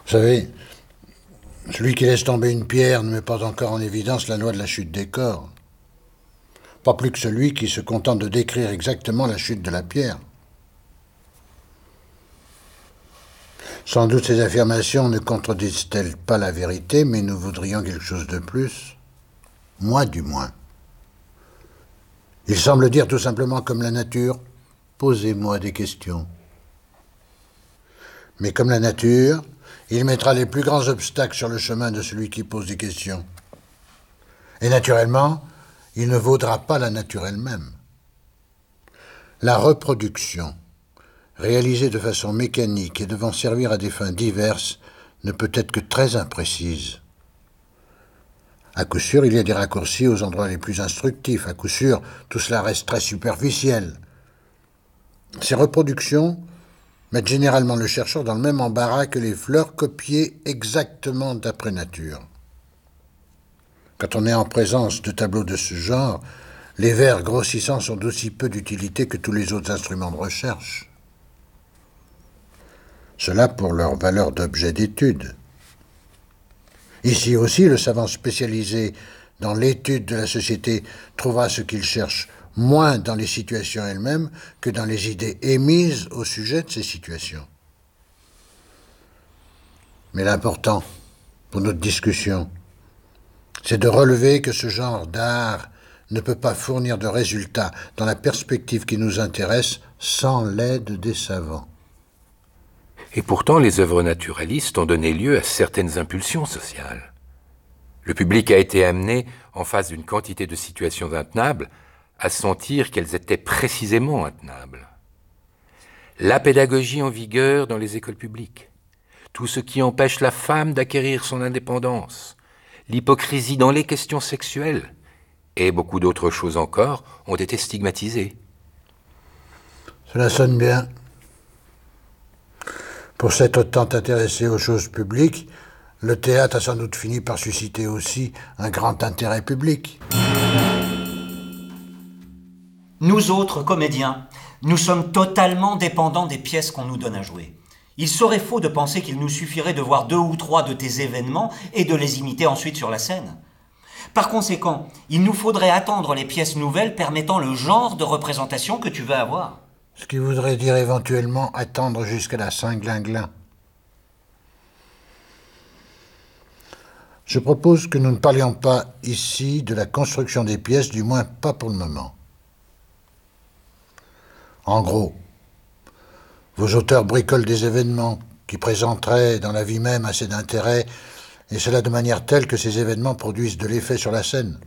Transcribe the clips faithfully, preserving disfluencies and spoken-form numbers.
Vous savez, celui qui laisse tomber une pierre ne met pas encore en évidence la loi de la chute des corps. Pas plus que celui qui se contente de décrire exactement la chute de la pierre. Sans doute ces affirmations ne contredisent-elles pas la vérité, mais nous voudrions quelque chose de plus. Moi, du moins. Il semble dire tout simplement comme la nature, posez-moi des questions. Mais comme la nature, il mettra les plus grands obstacles sur le chemin de celui qui pose des questions. Et naturellement, il ne vaudra pas la nature elle-même. La reproduction, réalisée de façon mécanique et devant servir à des fins diverses, ne peut être que très imprécise. À coup sûr, il y a des raccourcis aux endroits les plus instructifs. À coup sûr, tout cela reste très superficiel. Ces reproductions mettent généralement le chercheur dans le même embarras que les fleurs copiées exactement d'après nature. Quand on est en présence de tableaux de ce genre, les vers grossissants sont d'aussi peu d'utilité que tous les autres instruments de recherche. Cela pour leur valeur d'objet d'étude. Ici aussi, le savant spécialisé dans l'étude de la société trouvera ce qu'il cherche moins dans les situations elles-mêmes que dans les idées émises au sujet de ces situations. Mais l'important pour notre discussion, c'est de relever que ce genre d'art ne peut pas fournir de résultats dans la perspective qui nous intéresse sans l'aide des savants. Et pourtant, les œuvres naturalistes ont donné lieu à certaines impulsions sociales. Le public a été amené, en face d'une quantité de situations intenables, à sentir qu'elles étaient précisément intenables. La pédagogie en vigueur dans les écoles publiques, tout ce qui empêche la femme d'acquérir son indépendance, l'hypocrisie dans les questions sexuelles, et beaucoup d'autres choses encore ont été stigmatisées. Cela sonne bien. Pour s'être tant intéressé aux choses publiques, le théâtre a sans doute fini par susciter aussi un grand intérêt public. Nous autres comédiens, nous sommes totalement dépendants des pièces qu'on nous donne à jouer. Il serait faux de penser qu'il nous suffirait de voir deux ou trois de tes événements et de les imiter ensuite sur la scène. Par conséquent, il nous faudrait attendre les pièces nouvelles permettant le genre de représentation que tu veux avoir. Ce qui voudrait dire éventuellement attendre jusqu'à la Saint-Glinglin. Je propose que nous ne parlions pas ici de la construction des pièces, du moins pas pour le moment. En gros, vos auteurs bricolent des événements qui présenteraient dans la vie même assez d'intérêt, et cela de manière telle que ces événements produisent de l'effet sur la scène.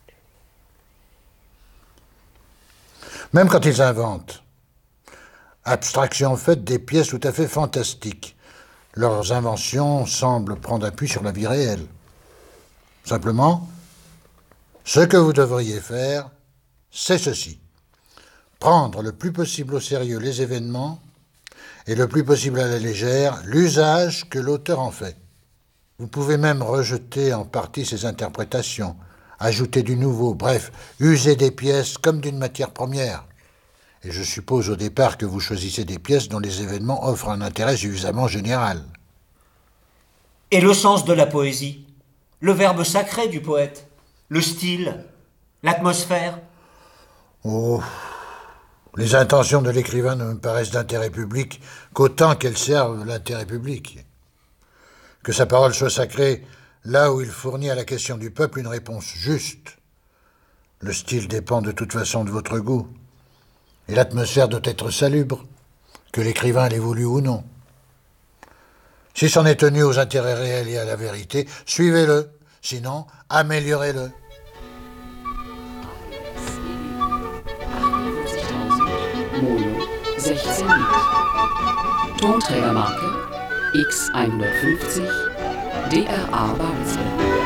Même quand ils inventent, abstraction faite, des pièces tout à fait fantastiques, leurs inventions semblent prendre appui sur la vie réelle. Simplement, ce que vous devriez faire, c'est ceci. Prendre le plus possible au sérieux les événements et le plus possible à la légère l'usage que l'auteur en fait. Vous pouvez même rejeter en partie ses interprétations, ajouter du nouveau, bref, user des pièces comme d'une matière première. Et je suppose au départ que vous choisissez des pièces dont les événements offrent un intérêt suffisamment général. Et le sens de la poésie, le verbe sacré du poète, le style, l'atmosphère. Oh, les intentions de l'écrivain ne me paraissent d'intérêt public qu'autant qu'elles servent l'intérêt public. Que sa parole soit sacrée là où il fournit à la question du peuple une réponse juste. Le style dépend de toute façon de votre goût. Et l'atmosphère doit être salubre, que l'écrivain l'ait voulu ou non. Si c'en est tenu aux intérêts réels et à la vérité, suivez-le, sinon améliorez-le. Mono sechzehn Lied. Tonträgermarke X hundertfünfzig D R A Babelsberg.